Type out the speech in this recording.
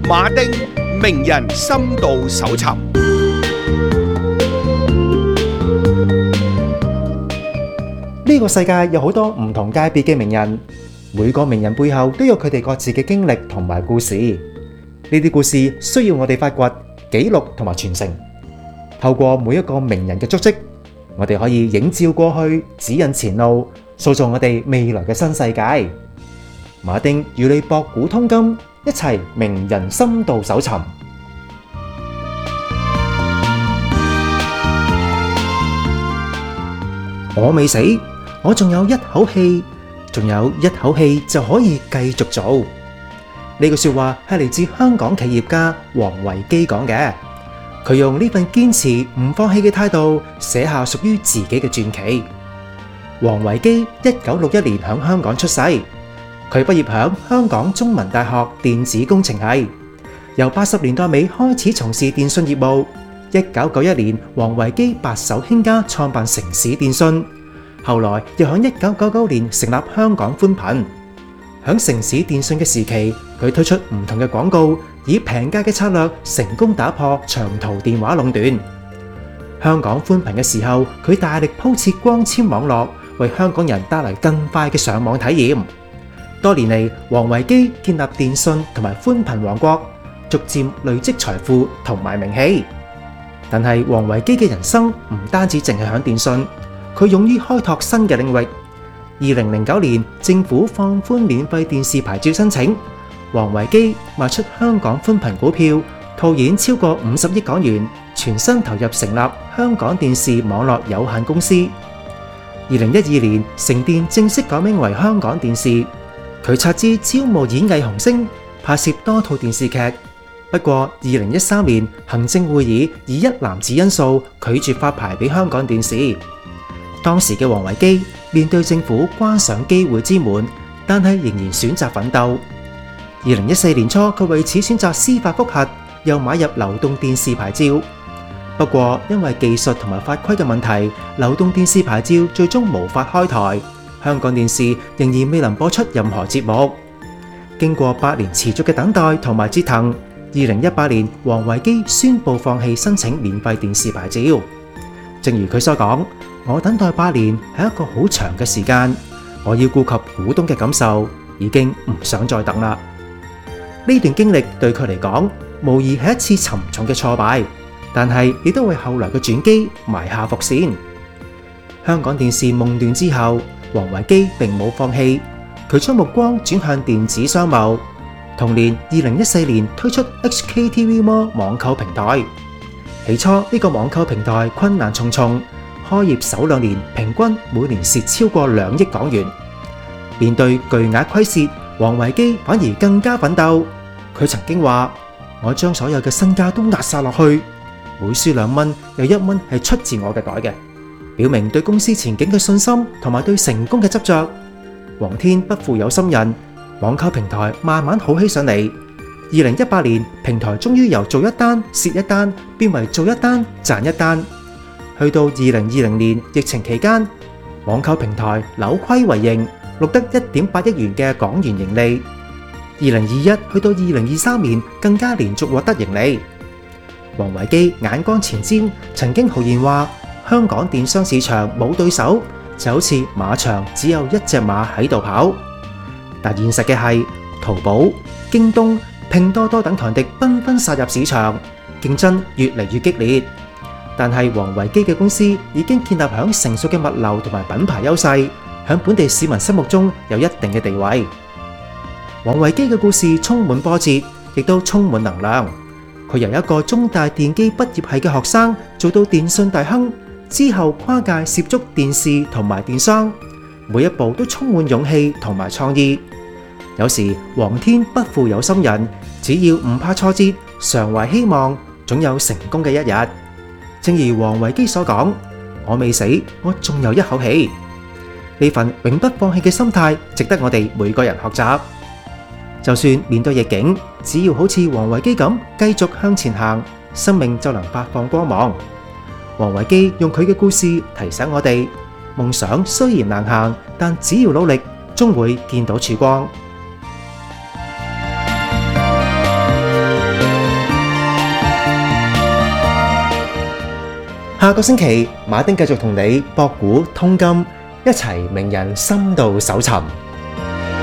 馬丁名人深度搜尋。 呢個世界有好多唔同界別嘅名人，每個名人背後都有佢哋各自嘅經歷同埋故事。呢啲故事需要我哋發掘、記錄同埋傳承。透過每一個名人嘅足跡，我哋可以映照過去，指引前路，塑造我哋未來嘅新世界。馬丁與你博古通今，一齊名人深度搜尋。我未死，我仲有一口氣，仲有一口氣就可以繼續做。呢句說話係嚟自香港企業家王維基講嘅。佢用呢份堅持唔放棄嘅態度，寫下屬於自己嘅傳奇。王維基1961年喺香港出世。佢畢業喺香港中文大學電子工程系，由80年代尾開始從事電信業務。1991年，王維基白手興家創辦城市電訊，後來又喺1999年成立香港寬頻。喺城市電訊嘅時期，佢推出唔同嘅廣告，以平價嘅策略成功打破長途電話壟斷。香港寬頻嘅時候，佢大力鋪設光纖網絡，為香港人帶嚟更快嘅上網體驗。多年嚟，王維基建立電信同埋寬頻王國，逐漸累積財富同埋名氣。但係王維基嘅人生唔單止淨係響電信，佢勇於開拓新嘅領域。2009年，政府放寬免費電視牌照申請，王維基賣出香港寬頻股票，套現超過50億港元，全身投入成立香港電視網絡有限公司。2012年，成電正式改名為香港電視。佢斥資招募演藝紅星，拍攝多套電視劇。不過2013年，行政會議以一籃子因素拒絕發牌俾香港電視。當時嘅王維基面對政府關上機會之門，但係仍然選擇奮鬥。2014年初，佢為此選擇司法覆核，又買入流動電視牌照。不過因為技術同埋法規嘅問題，流動電視牌照最終無法開台。香港電視仍然未能播出任何節目。經過8年持續嘅等待同埋折騰，2018年王維基宣布放棄申請免費電視牌照。正如佢所講，我等待8年係一個好長嘅時間，我要顧及股東嘅感受，已經唔想再等啦。呢段經歷對佢嚟講，無疑係一次沉重嘅挫敗，但係亦都為後來嘅轉機埋下伏線。香港電視夢斷之後，王維基並冇放棄，佢將目光轉向電子商務。同年2014年推出 HKTV Mall 網購平台。起初呢個網購平台困難重重，開業首2年平均每年蝕超過2億港元。面對巨額虧蝕，王維基反而更加奮鬥。佢曾經話：我將所有嘅身家都壓晒落去，每輸2蚊，有1蚊係出自我嘅袋嘅。表明對公司前景嘅信心同埋對成功嘅執着。皇天不負有心人，網購平台慢慢好起上嚟。2018年，平台終於由做一單蝕一單變為做一單賺一單。去到2020年疫情期間，網購平台扭虧為盈，錄得1.8億元嘅港元盈利。2021去到2023年，更加連續獲得盈利。王維基眼光前瞻，曾經豪言話：香港電商市場冇對手，就好似馬場只有一隻馬喺度跑。但現實嘅係，淘寶、京東、拼多多等強敵紛紛殺入市場，競爭越嚟越激烈。但係王維基嘅公司已經建立響成熟嘅物流同埋品牌優勢，響本地市民心目中有一定嘅地位。王維基嘅故事充滿波折，亦都充滿能量。佢由一個中大電機畢業系嘅學生做到電信大亨，之後跨界涉足電視同埋電商，每一步都充滿勇氣同埋創意。有時皇天不負有心人，只要唔怕挫折，常懷希望，總有成功嘅一日。正如王維基所講：我未死，我仲有一口氣。呢份永不放棄嘅心態，值得我哋每個人學習。就算面對逆境，只要好似王維基咁繼續向前行，生命就能發放光芒。王維基用佢嘅故事提醒我哋，夢想雖然難行，但只要努力，終會見到曙光。 下個星期，馬丁繼續同你博古通今，一齊名人深度搜尋。